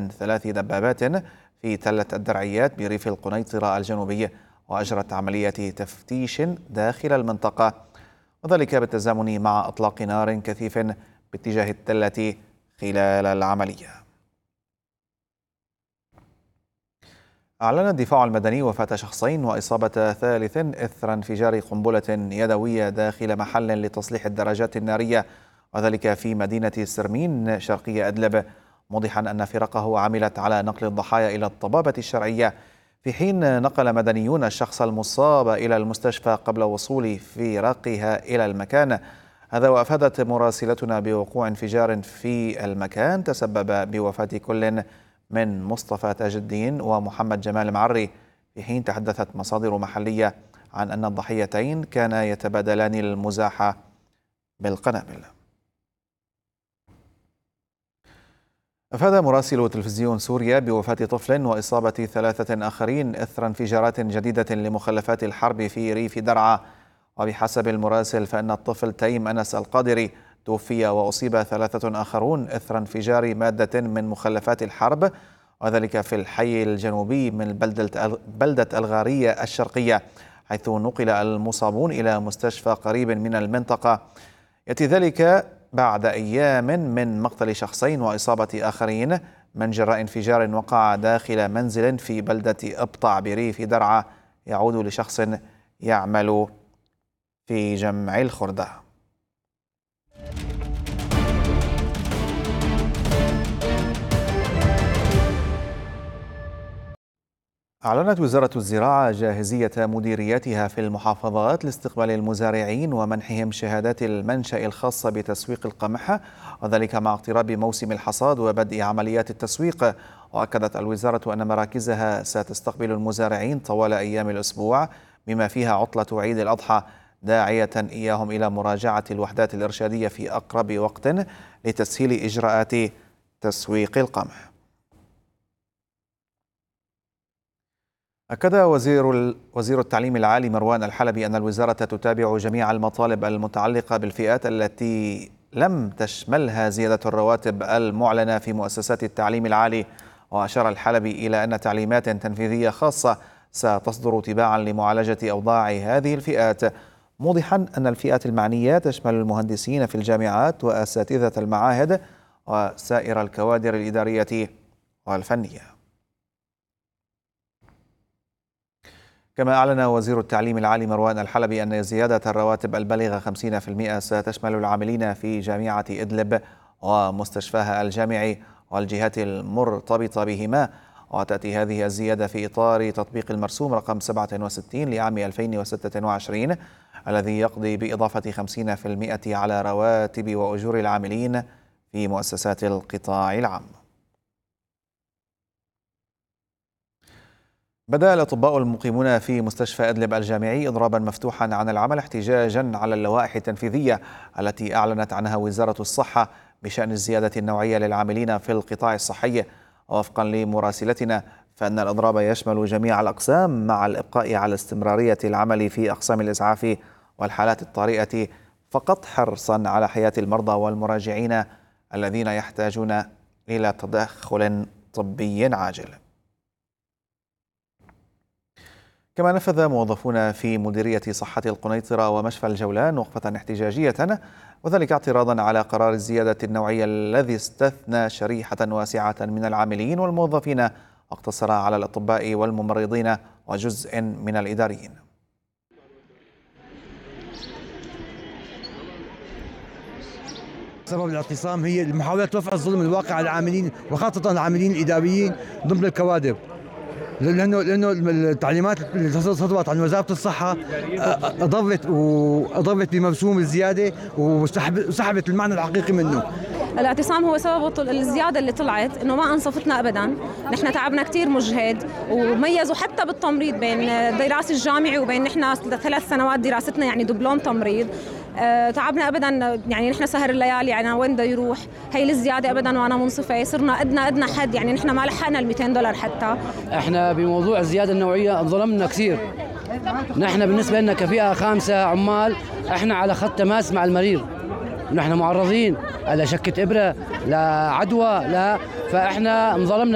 من 3 دبابات في تلة الدرعيات بريف القنيطرة الجنوبي، وأجرت عملية تفتيش داخل المنطقة، وذلك بالتزامن مع إطلاق نار كثيف باتجاه التلة خلال العملية. أعلن الدفاع المدني وفاة شخصين وإصابة ثالث إثر انفجار قنبلة يدوية داخل محل لتصليح الدراجات النارية، وذلك في مدينة سرمين شرقي أدلب، موضحا أن فرقه عملت على نقل الضحايا إلى الطبابة الشرعية، في حين نقل مدنيون الشخص المصاب إلى المستشفى قبل وصول فرقها إلى المكان. هذا وأفادت مراسلتنا بوقوع انفجار في المكان تسبب بوفاة كل من مصطفى تاج الدين ومحمد جمال معري، في حين تحدثت مصادر محلية عن أن الضحيتين كانا يتبادلان المزاح بالقنابل. أفاد مراسل تلفزيون سوريا بوفاة طفل وإصابة 3 آخرين إثر انفجارات جديدة لمخلفات الحرب في ريف درعا، وبحسب المراسل فإن الطفل تيم أنس القادري توفي، وأصيب 3 آخرون إثر انفجار مادة من مخلفات الحرب، وذلك في الحي الجنوبي من بلدة الغارية الشرقية، حيث نقل المصابون إلى مستشفى قريب من المنطقة. يأتي ذلك بعد أيام من مقتل شخصين وإصابة آخرين من جراء انفجار وقع داخل منزل في بلدة أبطع بريف درعا يعود لشخص يعمل في جمع الخردة. أعلنت وزارة الزراعة جاهزية مديرياتها في المحافظات لاستقبال المزارعين ومنحهم شهادات المنشأ الخاصة بتسويق القمح، وذلك مع اقتراب موسم الحصاد وبدء عمليات التسويق. وأكدت الوزارة أن مراكزها ستستقبل المزارعين طوال أيام الأسبوع بما فيها عطلة عيد الأضحى، داعية إياهم إلى مراجعة الوحدات الإرشادية في أقرب وقت لتسهيل إجراءات تسويق القمح. أكد وزير التعليم العالي مروان الحلبي أن الوزارة تتابع جميع المطالب المتعلقة بالفئات التي لم تشملها زيادة الرواتب المعلنة في مؤسسات التعليم العالي. وأشار الحلبي إلى أن تعليمات تنفيذية خاصة ستصدر تباعا لمعالجة أوضاع هذه الفئات، موضحا أن الفئات المعنية تشمل المهندسين في الجامعات وأساتذة المعاهد وسائر الكوادر الإدارية والفنية. كما أعلن وزير التعليم العالي مروان الحلبي أن زيادة الرواتب البالغة 50% ستشمل العاملين في جامعة إدلب ومستشفاها الجامعي والجهات المرتبطة بهما، وتأتي هذه الزيادة في إطار تطبيق المرسوم رقم 67 لعام 2026 الذي يقضي بإضافة 50% على رواتب وأجور العاملين في مؤسسات القطاع العام. بدأ الأطباء المقيمون في مستشفى أدلب الجامعي إضرابا مفتوحا عن العمل احتجاجا على اللوائح التنفيذية التي أعلنت عنها وزارة الصحة بشأن الزيادة النوعية للعاملين في القطاع الصحي. وفقا لمراسلتنا فإن الإضراب يشمل جميع الأقسام مع الإبقاء على استمرارية العمل في أقسام الإسعاف والحالات الطارئة فقط، حرصا على حياة المرضى والمراجعين الذين يحتاجون إلى تدخل طبي عاجل. كما نفذ موظفون في مديرية صحة القنيطرة ومشفى الجولان وقفة احتجاجية، وذلك اعتراضا على قرار الزيادة النوعية الذي استثنى شريحة واسعة من العاملين والموظفين واقتصر على الأطباء والممرضين وجزء من الإداريين. سبب الاعتصام هي محاولة رفع الظلم الواقع على العاملين وخاصة العاملين الإداريين ضمن الكوادر، لأنه التعليمات اللي صدرت عن وزارة الصحة أضرت بمرسوم الزيادة وسحبت المعنى الحقيقي منه. الاعتصام هو سبب الزيادة اللي طلعت إنه ما أنصفتنا أبدا، نحن تعبنا كتير مجهد، وميزوا حتى بالتمريض بين الدراسة الجامعي وبين نحن 3 سنوات دراستنا يعني دبلوم تمريض. تعبنا ابدا، يعني نحن سهر الليالي، يعني وين بده يروح هي الزياده ابدا وانا منصفه، صرنا ادنى حد، يعني نحن ما لحقنا ال $200 حتى. احنا بموضوع الزياده النوعيه انظلمنا كثير، نحن بالنسبه لنا كفئه خامسه عمال احنا على خط تماس مع المريض، نحن معرضين لشكه ابره، لعدوى، فاحنا انظلمنا.